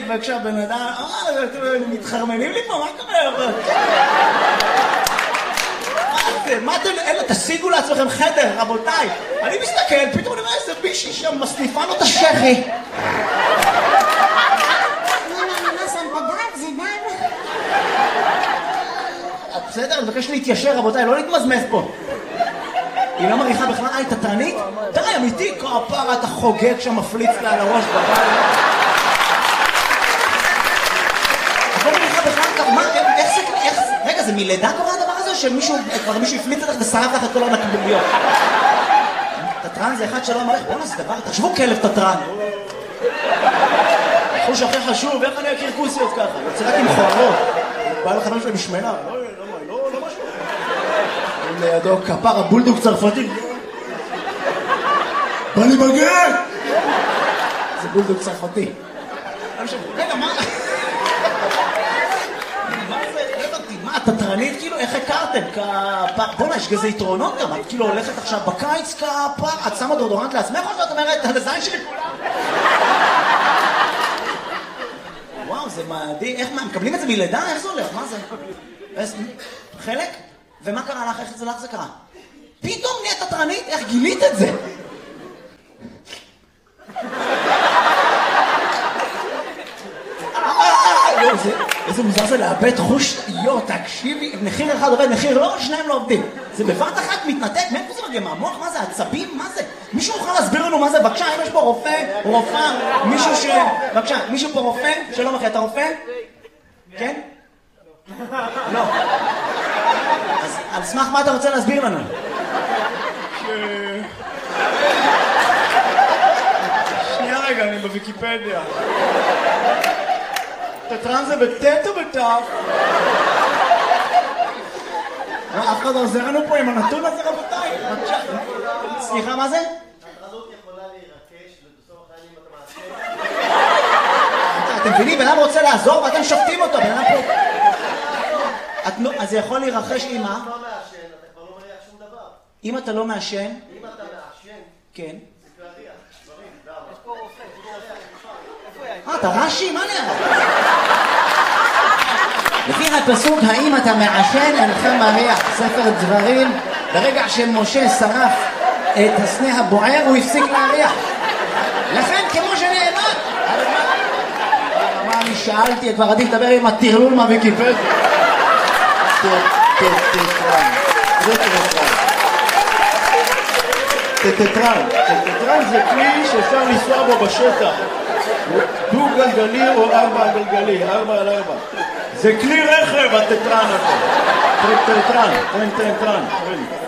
וכשהבן אדם, מתחרמנים לי פה, מה קורה? מה אתם, אלה, תשיגו לעצמכם חדר, רבותיי. אני מסתכל, פתאום אני אומר איזה בישי שם מסניפה לו את השכי. בסדר, אני מבקש להתיישר, רבותיי, לא להתמזמז פה. היא לא מריחה בכלל, היא תתרנית? די, אמיתי, כפרה, אתה חוגג שם, מפליץ לה על הראש בבית. את לא מריחה בכלל, מה, איך, רגע, זה מלידה קורה הדבר הזה, שמישהו, כבר מישהו הפליץ לך ושרף לך את כל הנקבוביות? תתרן זה אחד שלא מריח, בואו נעשה דבר, תחשבו כלב תתרן. חוש הכי חשוב, איך אני אכיר כוסיות ככה? יוצא רק עם חוערות. בא לחבר שלי בשמנה, לא משהו. לידו כפר הבולדוג צרפתי. בא לי בגן! זה בולדוג צרפתי. רגע, מה? מה, תתרנית כאילו? איך הכרתם? בוא'נה, יש כזה יתרונות גם. את כאילו הולכת עכשיו בקיץ כפר, את שמה דורדורנט לעצמך או שאת אומרת, הזין שלי כולם? וואו, זה מדהים. איך מה, מקבלים את זה מלידה? איך זה הולך? מה זה? חלק? ומה קרה לך? איך זה לך זה קרה? פתאום נהיית תתרנית? איך גילית את זה? איזה מוזר זה לאבד חוש. תקשיבי, מחיר אחד עובד, מחיר לא, שניים לא עובדים. זה בבת אחת מתנתק, מאיפה זה מגיע? מהמוח? מה זה? עצבים? מה זה? מישהו יכול להסביר לנו מה זה? בבקשה, אם יש פה רופא, רופאה, מישהו בבקשה, מישהו פה רופא? שלום אחי, אתה רופא? כן? לא. אז על סמך מה אתה רוצה להסביר לנו? שנייה רגע, אני בוויקיפדיה. תתרן זה בטט או בטף? אף אחד עוזר לנו פה עם הנתון הזה, רבותיי. סליחה, מה זה? התרנות יכולה להירקש ובסוף החיים אתה מעשה. אתם מבינים, בן אדם רוצה לעזור ואתם שופטים אותו. אז זה יכול להירחש עם מה? אם אתה לא מעשן, אתה כבר לא מריח שום דבר. אם אתה לא מעשן? אם אתה מעשן, כן. זה כבר ריח, דברים, דבר. יש פה רופא, אתה רש"י? מה נראה? לפי הפסוק, האם אתה מעשן אינך מריח, ספר דברים, ברגע שמשה שרף את הסנה הבוער הוא הפסיק להריח. לכן כמו שנאמר, מה אני שאלתי, כבר עדיף לדבר עם הטרלול מהוויקיפדיה. טטרן זה כלי שאפשר לנסוע בו בשטח, דו גלגלי או 4 גלגלי, 4 על 4. זה כלי רכב הטטרן הזה. טטרן.